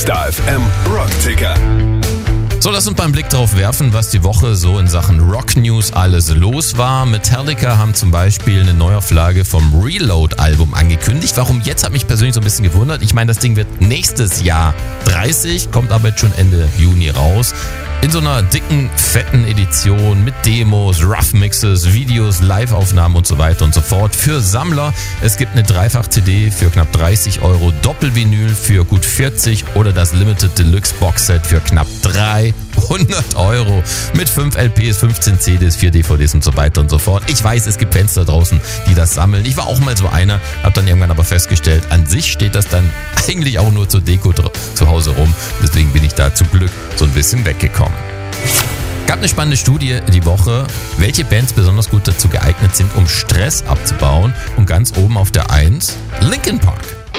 Star FM Rockticker. So, lass uns mal einen Blick drauf werfen, was die Woche so in Sachen Rock News alles los war. Metallica haben zum Beispiel eine Neuauflage vom Reload-Album angekündigt. Warum jetzt, hat mich persönlich so ein bisschen gewundert. Ich meine, das Ding wird nächstes Jahr 30, kommt aber jetzt schon Ende Juni raus. In so einer dicken, fetten Edition mit Demos, Rough Mixes, Videos, Live-Aufnahmen und so weiter und so fort. Für Sammler, es gibt eine Dreifach-CD für knapp 30 €, Doppelvinyl für gut 40 oder das Limited Deluxe Boxset für knapp 300 € mit 5 LPs, 15 CDs, 4 DVDs und so weiter und so fort. Ich weiß, es gibt Fans da draußen, die das sammeln. Ich war auch mal so einer, habe dann irgendwann aber festgestellt, an sich steht das dann eigentlich auch nur zur Deko zu Hause rum. Deswegen bin ich da zum Glück so ein bisschen weggekommen. Gab eine spannende Studie die Woche, welche Bands besonders gut dazu geeignet sind, um Stress abzubauen. Und ganz oben auf der 1 Linkin Park.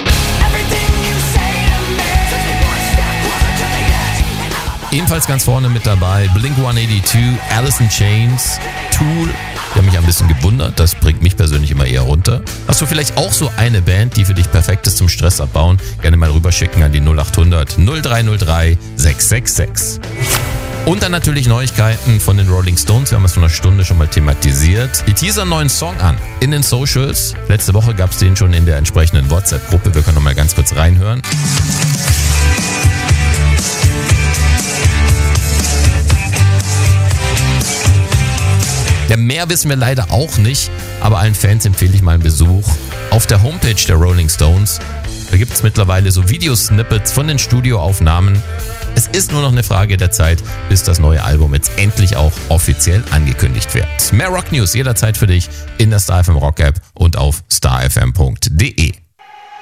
Ebenfalls ganz vorne mit dabei Blink-182, Alice in Chains, Tool. Die haben mich ein bisschen gewundert, das bringt mich persönlich immer eher runter. Hast du vielleicht auch so eine Band, die für dich perfekt ist zum Stress abbauen? Gerne mal rüberschicken an die 0800 0303 666. Und dann natürlich Neuigkeiten von den Rolling Stones. Wir haben es vor einer Stunde schon mal thematisiert. Die teasern einen neuen Song an in den Socials. Letzte Woche gab es den schon in der entsprechenden WhatsApp-Gruppe. Wir können noch mal ganz kurz reinhören. Ja, mehr wissen wir leider auch nicht, aber allen Fans empfehle ich mal einen Besuch auf der Homepage der Rolling Stones. Da gibt es mittlerweile so Videosnippets von den Studioaufnahmen. Es ist nur noch eine Frage der Zeit, bis das neue Album jetzt endlich auch offiziell angekündigt wird. Mehr Rock News jederzeit für dich in der Star FM Rock App und auf starfm.de.